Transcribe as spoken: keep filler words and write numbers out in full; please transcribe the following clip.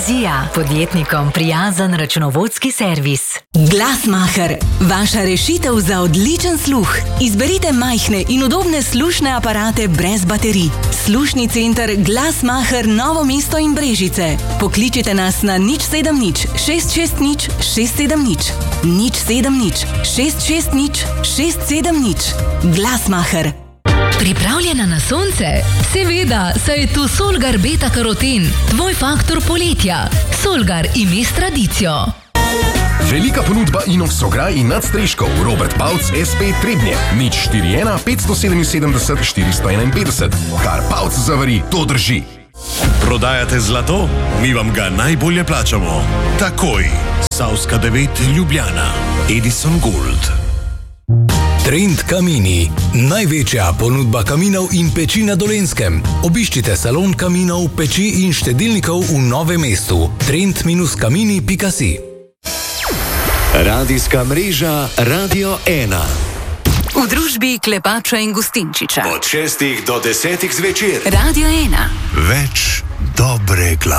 Vizija, podjetnikom prijazen računovodski servis. Glasmacher, vaša rešitev za odličen sluh. Izberite majhne in udobne slušne aparate brez baterij. Slušni center Glasmacher Novo mesto in Brežice. Pokličite nas na nič sedem nič šest šest nič šest sedem nič. nič sedem nič šest šest nič šest sedem nič. Glasmacher. Pripravljena na sonce? Seveda, saj je tu Solgar beta-karoten, tvoj faktor poletja. Solgar ime s tradicijo. Velika ponudba Inox ograj in nadstreškov. Robert Pavc es pe Trebnje. Nič štiri ena pet sedem sedem štiri ena pet. Kar Pavc zavari, to drži. Prodajate zlato? Mi vam ga najbolje plačamo. Takoj. Savska devet Ljubljana. Edison Gold. Trend Kamini. Največja ponudba kaminov in peči na Dolenjskem. Obiščite salon kaminov, peči in štedilnikov v Novem mestu. trend kamini pika si. Radijska mreža Radio ena. V družbi Klepača in Gustinčiča. Od šestih do desetih zvečer. Radio ena. Več dobre glasbe.